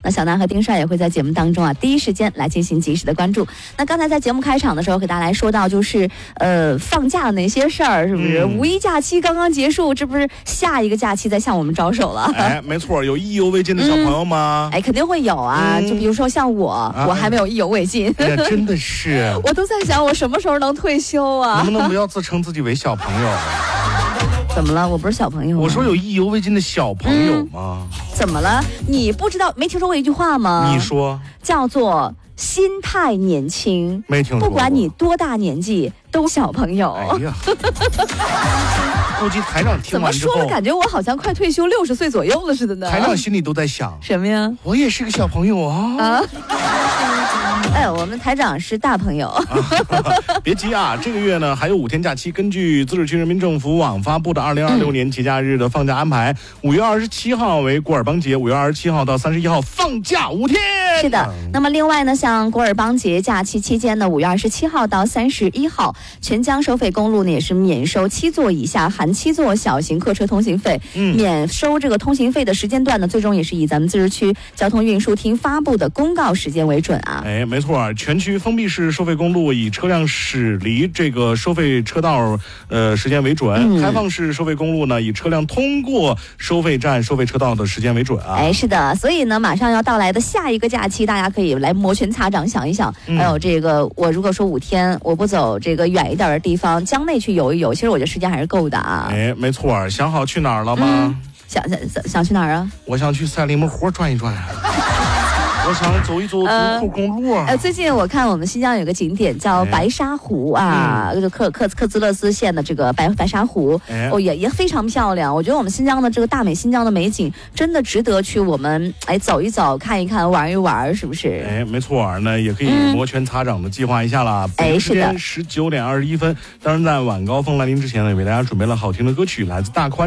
那小南和丁帅也会在节目当中第一时间来进行及时的关注。那刚才在节目开场的时候给大家来说到，就是放假的哪些事儿，是不是？五一假期刚刚结束，这不是下一个假期在向我们招手了？ 没错，有意犹未尽的小朋友吗？ 肯定会有啊。就比如说像我还没有意犹未尽。 真的是， 我都在想我什么时候能退休啊？ 能不能不要自称自己为小朋友？ 怎么了？我不是小朋友。 我说有意犹未尽的小朋友吗？ 怎么了？你不知道没听说过一句话吗？ 你说， 叫做心态年轻。 没听说过。 不管你多大年纪，都小朋友。 哎呀，估计台长听完之后， 怎么说呢？感觉我好像快退休60岁左右了似的呢。 台长心里都在想什么呀？ 我也是个小朋友啊。 我们台长是大朋友。 别急啊，这个月呢还有5天假期。根据自治区人民政府网发布的2026年节假日的放假安排，5月27号为古尔邦节，5月27号到31号放假5天。 是的。那么另外呢，像古尔邦节假期期间呢，5月27号到31号，全疆收费公路呢也是免收7座以下含7座小型客车通行费。免收这个通行费的时间段呢，最终也是以咱们自治区交通运输厅发布的公告时间为准啊。 没错，全区封闭式收费公路以车辆驶离这个收费车道时间为准，开放式收费公路呢以车辆通过收费站收费车道的时间为准啊。 是的，所以呢马上要到来的下一个假期，大家可以来摩拳擦掌想一想，还有这个我如果说5天我不走这个远一点的地方，江内去游一游，其实我觉得时间还是够的啊。 没错，想好去哪儿了吗？ 想去哪儿啊？ 我想去赛里木湖转一转。我想走一走独库公路。 最近我看我们新疆有个景点叫白沙湖啊，就克孜勒斯县的这个白沙湖，也非常漂亮。我觉得我们新疆的这个大美新疆的美景真的值得去我们走一走、看一看、玩一玩，是不是？ 没错，那也可以摩拳擦掌的计划一下啦。 是的 19点21分。当然，在晚高峰来临之前呢，也为大家准备了好听的歌曲，来自大宽。